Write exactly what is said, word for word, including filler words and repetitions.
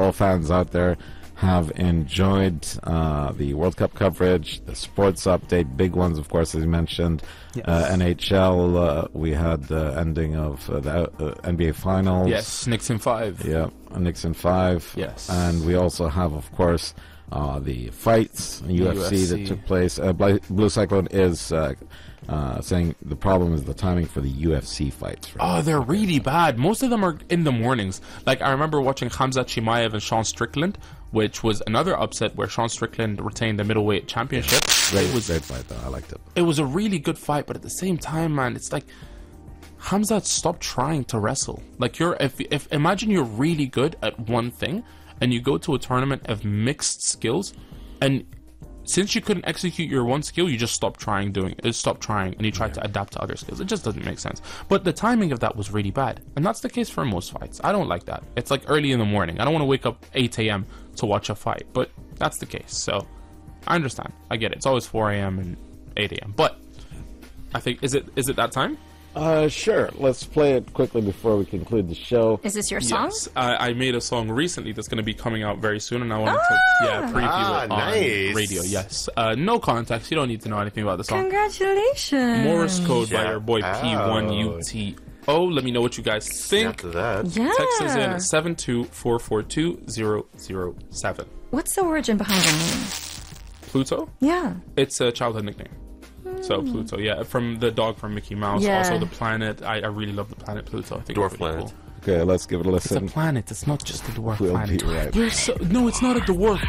all fans out there have enjoyed uh, the World Cup coverage, the sports update, big ones, of course, as you mentioned. Yes. Uh, N H L, uh, we had the ending of uh, the uh, N B A Finals. Yes, Knicks in five. Yeah, Knicks in five. Yes. And we also have, of course, uh, the fights, U F C, U F C that took place. Uh, Blue Cyclone is uh, uh, saying the problem is the timing for the U F C fights. Right? Oh, they're really bad. Most of them are in the mornings. Like, I remember watching Khamzat Chimaev and Sean Strickland, which was another upset where Sean Strickland retained the middleweight championship. Great, it was great fight, though. I liked it. It was a really good fight, but at the same time, man, it's like Khamzat, stop trying to wrestle. Like, you're if if imagine you're really good at one thing, and you go to a tournament of mixed skills, and since you couldn't execute your one skill, you just stopped trying doing it. Stop trying, and you tried to adapt to other skills. It just doesn't make sense. But the timing of that was really bad, and that's the case for most fights. I don't like that. It's like early in the morning. I don't want to wake up eight a.m. to watch a fight, but that's the case. So I understand. I get it. It's always four a.m. and eight a.m. But I think is it is it that time? Uh, sure. Let's play it quickly before we conclude the show. Is this your song? Yes, I, I made a song recently that's going to be coming out very soon, and I wanted Ah! to yeah preview Ah, it on nice. radio. Yes, uh, no context. You don't need to know anything about the song. Congratulations. Morse code by Shout your boy P one U T O. Let me know what you guys think. After that, Yeah. Text us in seven two four four two zero zero seven. What's the origin behind the name? Pluto? Yeah. It's a childhood nickname. So Pluto, yeah, from the dog from Mickey Mouse. Yeah. Also the planet. I, I really love the planet Pluto. I think Dwarf it's really planet. cool. Okay, let's give it a It's a listen. planet. It's not just a dwarf We'll planet. be right You're so no, it's not a dwarf.